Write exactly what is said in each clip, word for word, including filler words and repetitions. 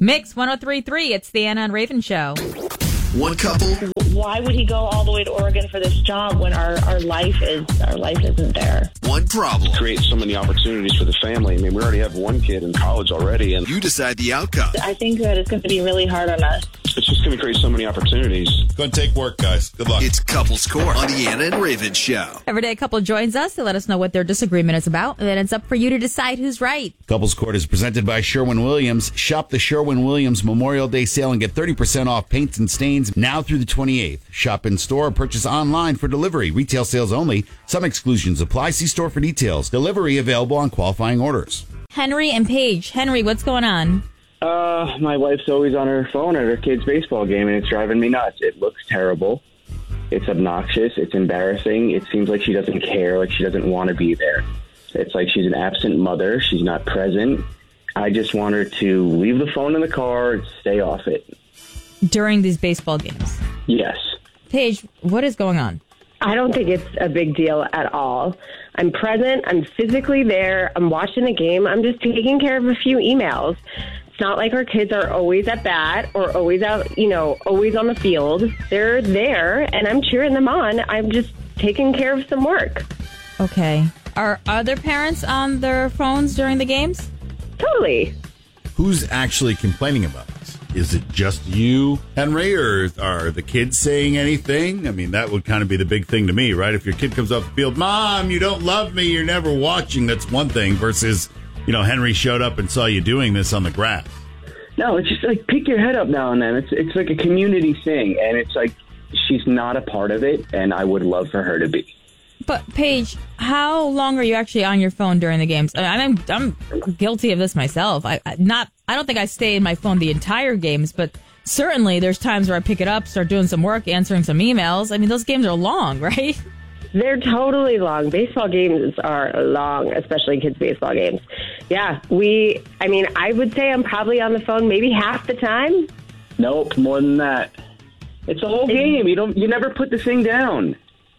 Mix one oh three point three, it's the Anna and Raven Show. One couple. Why would he go all the way to Oregon for this job when our, our life is our life isn't there? One problem. Create so many opportunities for the family. I mean, we already have one kid in college already, and You decide the outcome. I think that it's going to be really hard on us. it's just going to create so many opportunities. Going to take work, guys. Good luck. It's Couples Court on the Anna and Raven Show. Every day a couple joins us to let us know what their disagreement is about, and then it's up for you to decide who's right. Couples Court is presented by Sherwin-Williams. Shop the Sherwin-Williams Memorial Day sale and get thirty percent off paints and stains now through the twenty-eighth. Shop in store or purchase online for delivery. Retail sales only. Some exclusions apply. See store for details. Delivery available on qualifying orders. Henry and Paige. Henry, what's going on? Uh, my wife's always on her phone at her kid's baseball game, and it's driving me nuts. It looks terrible. It's obnoxious. It's embarrassing. It seems like she doesn't care, like she doesn't want to be there. It's like she's an absent mother. She's not present. I just want her to leave the phone in the car and stay off it. During these baseball games. Yes. Paige, what is going on? I don't think it's a big deal at all. I'm present. I'm physically there. I'm watching a game. I'm just taking care of a few emails. It's not like our kids are always at bat or always out, you know, always on the field. They're there, and I'm cheering them on. I'm just taking care of some work. Okay. Are other parents on their phones during the games? Totally. Who's actually complaining about this? Is it just you, Henry, or are the kids saying anything? I mean, that would kind of be the big thing to me, right? If your kid comes off the field, Mom, you don't love me, you're never watching, that's one thing, versus, you know, Henry showed up and saw you doing this on the grass. No, it's just like pick your head up now and then. It's it's like a community thing, and it's like she's not a part of it, and I would love for her to be. But Paige, how long are you actually on your phone during the games? I mean, I'm I'm guilty of this myself. I I- not I don't think I stay in my phone the entire games, but certainly there's times where I pick it up, start doing some work, answering some emails. I mean, those games are long, right? They're totally long. Baseball games are long, especially kids' baseball games. Yeah, we, I mean, I would say I'm probably on the phone maybe half the time. Nope, more than that. It's a whole game. You don't. You never put the thing down.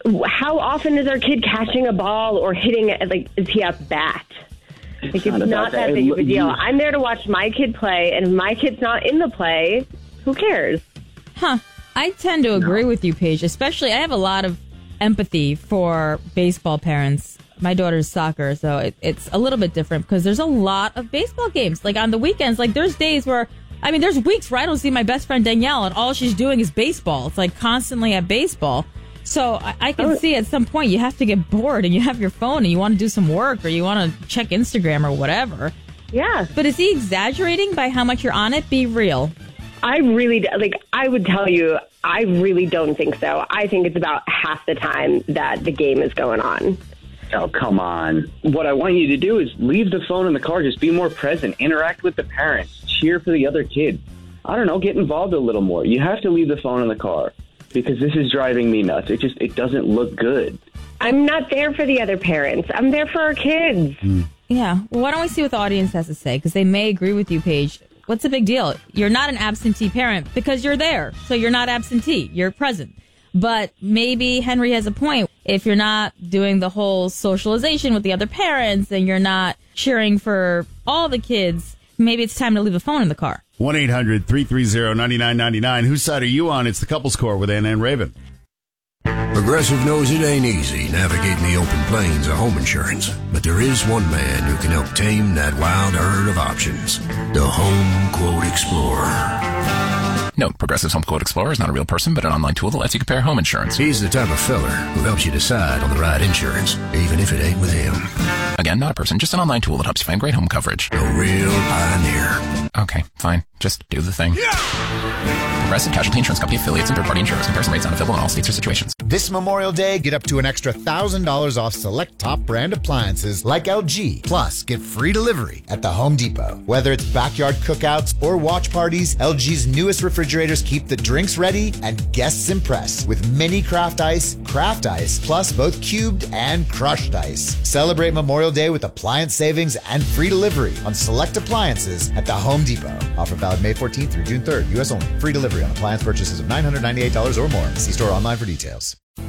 How often is our kid catching a ball or hitting it? Like, is he at bat? Like, it's not not, about that that. big of a You- deal. I'm there to watch my kid play, and if my kid's not in the play, who cares? Huh. I tend to agree with you, Paige, especially I have a lot of empathy for baseball parents. My daughter's soccer, so it, it's a little bit different because there's a lot of baseball games. Like on the weekends, like there's days where, I mean, there's weeks where I don't see my best friend Danielle and all she's doing is baseball. It's like constantly at baseball. So I, I can Oh. see at some point you have to get bored and you have your phone and you want to do some work or you want to check Instagram or whatever. Yeah. But is he exaggerating by how much you're on it? Be real. I really, like, I would tell you, I really don't think so. I think it's about half the time that the game is going on. Oh, come on. What I want you to do is leave the phone in the car. Just be more present. Interact with the parents. Cheer for the other kid. I don't know. Get involved a little more. You have to leave the phone in the car because this is driving me nuts. It just, it doesn't look good. I'm not there for the other parents. I'm there for our kids. Yeah. Well, why don't we see what the audience has to say? Because they may agree with you, Paige. What's the big deal? You're not an absentee parent because you're there. So you're not absentee. You're present. But maybe Henry has a point. If you're not doing the whole socialization with the other parents and you're not cheering for all the kids, maybe it's time to leave the phone in the car. one eight hundred three three zero nine nine nine nine. Whose side are you on? It's the Couples Court with Anna and Raven. Progressive knows it ain't easy navigating the open plains of home insurance, but there is one man who can help tame that wild herd of options. The Home Quote Explorer. Note, Progressive's Home Quote Explorer is not a real person, but an online tool that lets you compare home insurance. He's the type of feller who helps you decide on the right insurance, even if it ain't with him. Again, not a person, just an online tool that helps you find great home coverage. A real pioneer. Okay, fine. Just do the thing. Progressive Casualty Insurance Company affiliates and third-party insurers. Comparison rates not available in all states or situations. This Memorial Day, get up to an extra one thousand dollars off select top brand appliances like L G. Plus, get free delivery at the Home Depot. Whether it's backyard cookouts or watch parties, L G's newest refrigerators keep the drinks ready and guests impressed with mini craft ice, craft ice, plus both cubed and crushed ice. Celebrate Memorial Day with appliance savings and free delivery on select appliances at the Home Depot. Offer valid May fourteenth through June third. U S only. Free delivery on appliance purchases of nine hundred ninety-eight dollars or more. See store online for details.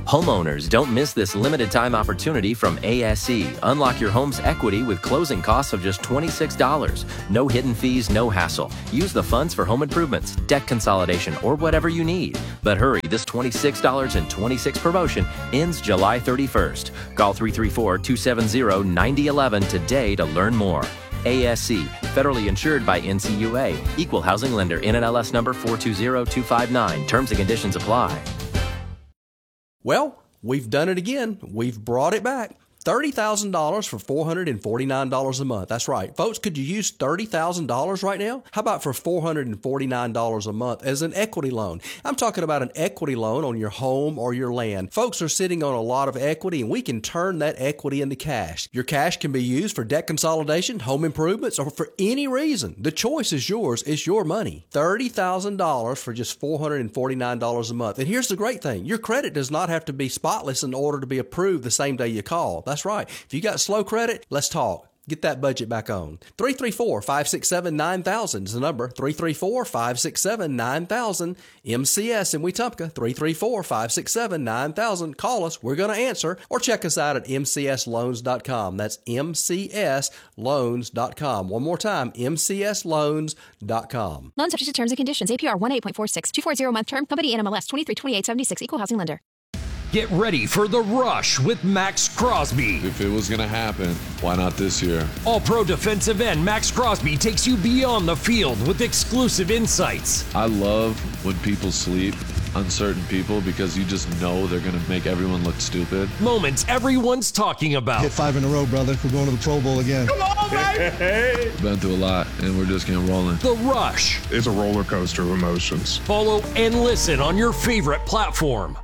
Homeowners, don't miss this limited time opportunity from A S E. Unlock your home's equity with closing costs of just twenty-six dollars. No hidden fees, no hassle. Use the funds for home improvements, debt consolidation, or whatever you need. But hurry, this twenty-six dollars and twenty-six cents promotion ends July thirty-first. Call three three four, two seven zero, nine zero one one today to learn more. A S C, federally insured by N C U A. Equal housing lender, N M L S number four two zero two five nine. Terms and conditions apply. Well, we've done it again. We've brought it back. thirty thousand dollars for four hundred forty-nine dollars a month. That's right. Folks, could you use thirty thousand dollars right now? How about for four hundred forty-nine dollars a month as an equity loan? I'm talking about an equity loan on your home or your land. Folks are sitting on a lot of equity, and we can turn that equity into cash. Your cash can be used for debt consolidation, home improvements, or for any reason. The choice is yours. It's your money. thirty thousand dollars for just four hundred forty-nine dollars a month. And here's the great thing. Your credit does not have to be spotless in order to be approved the same day you call. That's right. If you got slow credit, let's talk. Get that budget back on. three three four, five six seven, nine thousand is the number. three three four, five six seven, nine thousand. M C S in Wetumpka. three three four, five six seven, nine thousand. Call us. We're going to answer. Or check us out at M C S loans dot com. That's M C S loans dot com. One more time, M C S loans dot com. Loan subject to terms and conditions. A P R one eight point four six. two forty month term. Company N M L S twenty-three twenty-eight seventy-six. Equal housing lender. Get ready for The Rush with Max Crosby. If it was going to happen, why not this year? All-pro defensive end Max Crosby takes you beyond the field with exclusive insights. I love when people sleep, uncertain people, because you just know they're going to make everyone look stupid. Moments everyone's talking about. Hit five in a row, brother. We're going to the Pro Bowl again. Come on, baby! Been through a lot, and we're just getting rolling. The Rush. It's a roller coaster of emotions. Follow and listen on your favorite platform.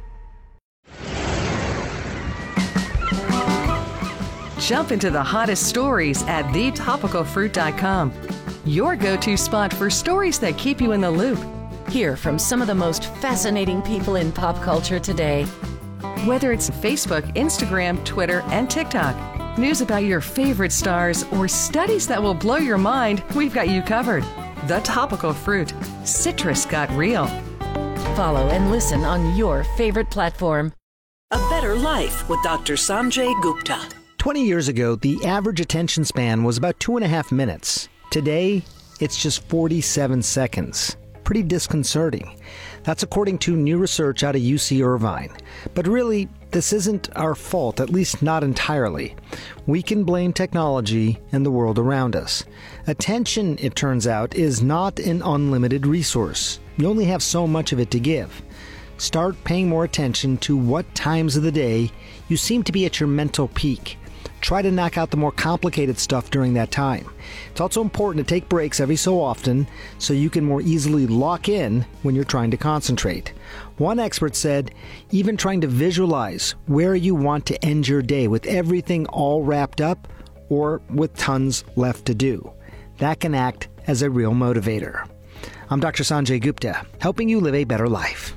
Jump into the hottest stories at the topical fruit dot com. Your go-to spot for stories that keep you in the loop. Hear from some of the most fascinating people in pop culture today. Whether it's Facebook, Instagram, Twitter, and TikTok, news about your favorite stars, or studies that will blow your mind, we've got you covered. The Topical Fruit. Citrus got real. Follow and listen on your favorite platform. A Better Life with Doctor Sanjay Gupta. twenty years ago, the average attention span was about two and a half minutes. Today, it's just forty-seven seconds. Pretty disconcerting. That's according to new research out of U C Irvine. But really, this isn't our fault, at least not entirely. We can blame technology and the world around us. Attention, it turns out, is not an unlimited resource. You only have so much of it to give. Start paying more attention to what times of the day you seem to be at your mental peak. Try to knock out the more complicated stuff during that time. It's also important to take breaks every so often so you can more easily lock in when you're trying to concentrate. One expert said, even trying to visualize where you want to end your day with everything all wrapped up or with tons left to do. That can act as a real motivator. I'm Doctor Sanjay Gupta, helping you live a better life.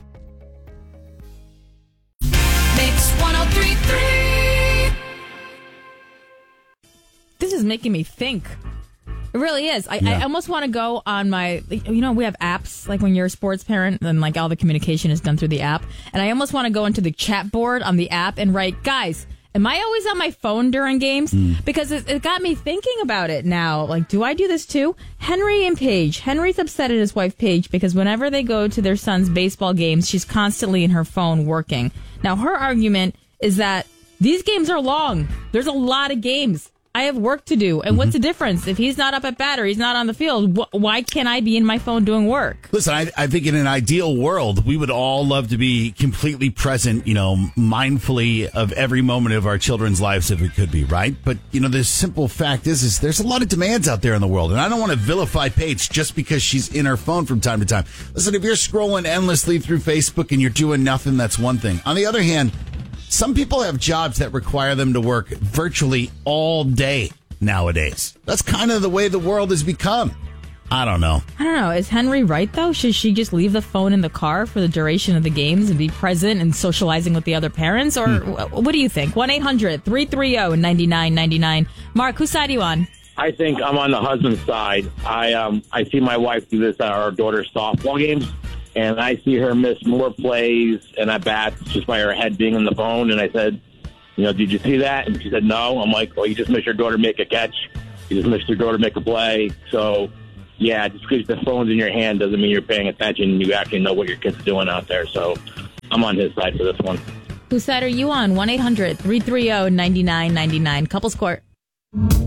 Mix one oh three point three. This is making me think. It really is. I, yeah. I almost want to go on my, you know, we have apps, like when you're a sports parent, and like all the communication is done through the app. And I almost want to go into the chat board on the app and write, guys, am I always on my phone during games? Mm. Because it, it got me thinking about it now. Like, do I do this too? Henry and Paige. Henry's upset at his wife, Paige, because whenever they go to their son's baseball games, she's constantly in her phone working. Now, her argument is that these games are long. There's a lot of games. I have work to do. And mm-hmm. what's the difference? If he's not up at bat or he's not on the field, wh- why can't I be in my phone doing work? Listen, I, I think in an ideal world, we would all love to be completely present, you know, mindfully of every moment of our children's lives if we could be, right? But, you know, the simple fact is, is there's a lot of demands out there in the world. And I don't want to vilify Paige just because she's in her phone from time to time. Listen, if you're scrolling endlessly through Facebook and you're doing nothing, that's one thing. On the other hand, some people have jobs that require them to work virtually all day nowadays. That's kind of the way the world has become. I don't know. I don't know. Is Henry right, though? Should she just leave the phone in the car for the duration of the games and be present and socializing with the other parents? Or hmm. what do you think? one eight hundred three three zero nine nine nine nine. Mark, whose side are you on? I think I'm on the husband's side. I um I see my wife do this at our daughter's softball games. and I see her miss more plays and at bats just by her head being on the phone. And I said, you know, did you see that? And she said, no. I'm like, well, you just missed your daughter make a catch. You just missed your daughter make a play. So, yeah, just because the phone's in your hand doesn't mean you're paying attention. You actually know what your kid's doing out there. So I'm on his side for this one. Whose side are you on? one eight hundred three three zero nine nine nine nine. Couples Court.